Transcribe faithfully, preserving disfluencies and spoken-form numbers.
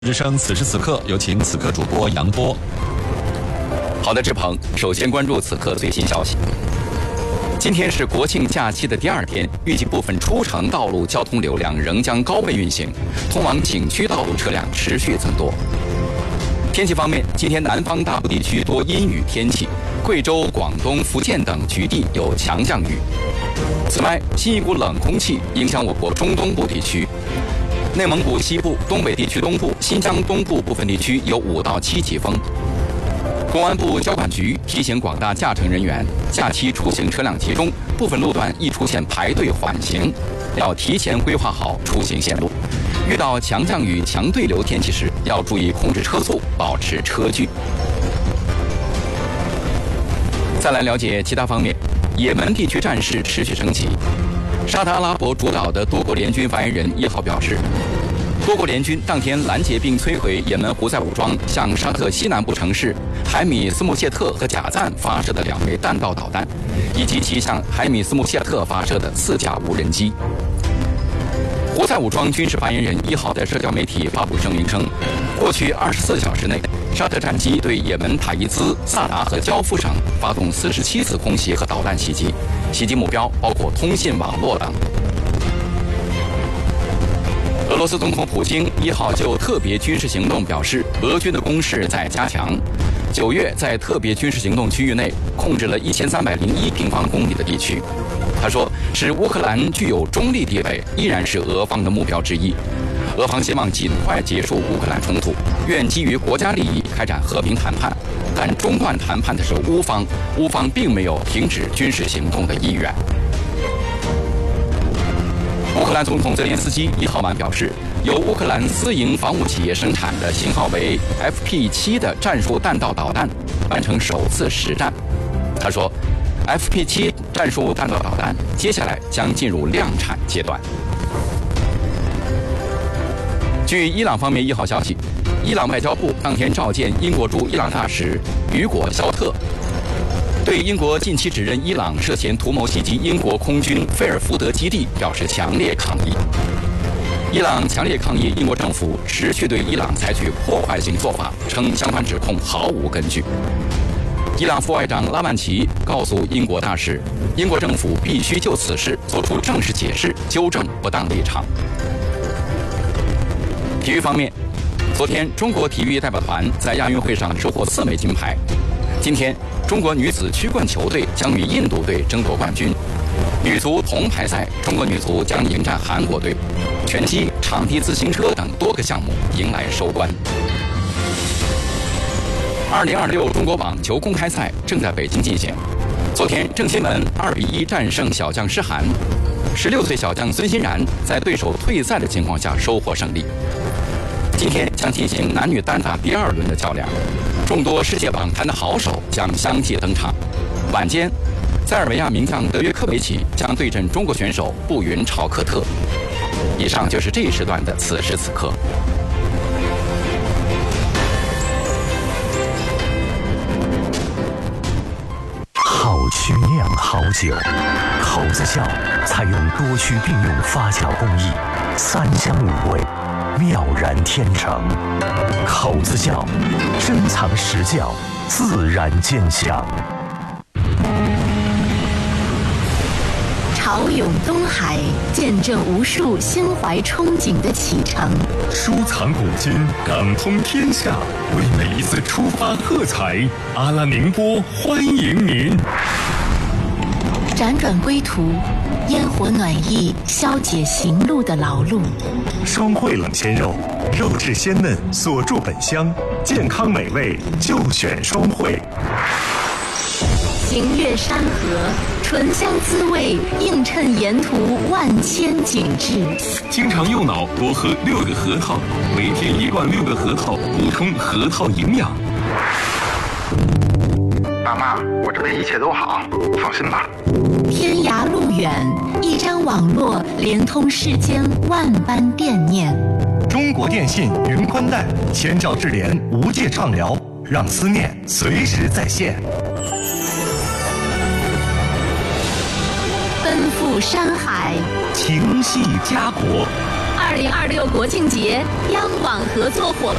之声此时此刻有请此刻主播杨波。 好的，志鹏，首先关注此刻最新消息。今天是国庆假期的第二天，预计部分出城道路交通流量仍将高位运行，通往景区道路车辆持续增多。天气方面，今天南方大部地区多阴雨天气，贵州、广东、福建等局地有强降雨。此外，新一股冷空气影响我国中东部地区。内蒙古西部、东北地区东部、新疆东部部分地区有五到七级风。公安部交管局提醒广大驾乘人员，假期出行车辆集中，部分路段易出现排队缓行，要提前规划好出行线路。遇到强降雨、强对流天气时，要注意控制车速，保持车距。再来了解其他方面，也门地区战事持续升级。沙特阿拉伯主导的多国联军发言人一号表示，多国联军当天拦截并摧毁也门胡塞武装向沙特西南部城市海米斯穆谢特和贾赞发射的两枚弹道导弹，以及其向海米斯穆谢特发射的四架无人机。胡塞武装军事发言人一号在社交媒体发布声明称，过去二十四小时内，沙特战机对也门塔伊兹、萨达和交付省发动四十七次空袭和导弹袭击，袭击目标包括通信网络等。俄罗斯总统普京一号就特别军事行动表示，俄军的攻势在加强。九月在特别军事行动区域内控制了一千三百零一平方公里的地区。他说，使乌克兰具有中立地位依然是俄方的目标之一。俄方希望尽快结束乌克兰冲突，愿基于国家利益开展和平谈判，但中断谈判的是乌方，乌方并没有停止军事行动的意愿。乌克兰总统泽连斯基一号晚表示，由乌克兰私营防务企业生产的型号为 F P 七 的战术弹道导弹完成首次实战。他说 ，F P 七 战术弹道导弹接下来将进入量产阶段。据伊朗方面一号消息，伊朗外交部当天召见英国驻伊朗大使雨果·肖特，对英国近期指认伊朗涉嫌图谋袭击英国空军菲尔福德基地表示强烈抗议。伊朗强烈抗议英国政府持续对伊朗采取破坏性做法，称相关指控毫无根据。伊朗副外长拉万齐告诉英国大使，英国政府必须就此事做出正式解释，纠正不当立场。体育方面，昨天中国体育代表团在亚运会上收获四枚金牌。今天，中国女子曲棍球队将与印度队争夺冠军。女足铜牌赛，中国女足将迎战韩国队。拳击、场地自行车等多个项目迎来收官。二零二六中国网球公开赛正在北京进行。昨天，郑钦文二比一战胜小将施涵，十六岁小将孙欣然在对手退赛的情况下收获胜利。今天将进行男女单打第二轮的较量，众多世界网坛的好手将相继登场。晚间，塞尔维亚名将德约科维奇将对阵中国选手布云朝克特。以上就是这一时段的此时此刻。 好曲酿好酒，口子窖采用多区并用发酵工艺，三香五味，妙然天成。口子窖珍藏实窖，自然坚香。 潮涌东海，见证无数心怀憧憬的启程。 收藏古今，感通天下，为每一次出发喝彩。阿拉宁波欢迎您。 辗转归途，烟火暖意消解行路的劳碌。 双汇冷鲜肉，肉质鲜嫩，锁住本乡，健康美味就选双汇。 行越山河，醇香滋味映衬沿途万千景致。 经常用脑，多喝六个核桃，每天一罐六个核桃，补充核桃营养。 爸妈，我这边一切都好，放心吧。 天涯路远，一张网络连通世间万般惦念。 中国电信云宽带，千兆智联无界畅聊，让思念随时在线。 奔赴山海， 情系家国。 二零二六国庆节，央广合作伙伴。